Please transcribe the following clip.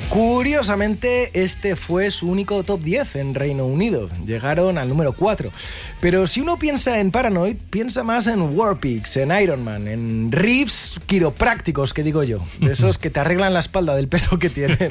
Curiosamente, este fue su único top 10 en Reino Unido. Llegaron al número 4. Pero si uno piensa en Paranoid, piensa más en Warpix, en Iron Man, en riffs quiroprácticos, que digo yo. De esos que te arreglan la espalda del peso que tienen.